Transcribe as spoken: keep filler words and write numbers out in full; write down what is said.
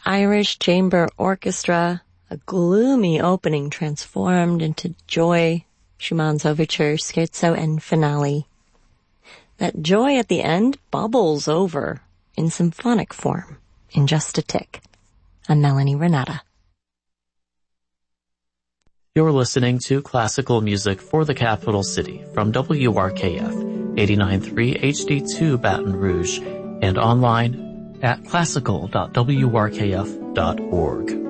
Irish Chamber Orchestra, a gloomy opening transformed into joy, Schumann's overture, scherzo, and finale. That joy at the end bubbles over in symphonic form in just a tick. I'm Melanie Renata. You're listening to classical music for the capital city from W R K F, eighty-nine point three H D two Baton Rouge, and online at classical dot w r k f dot org.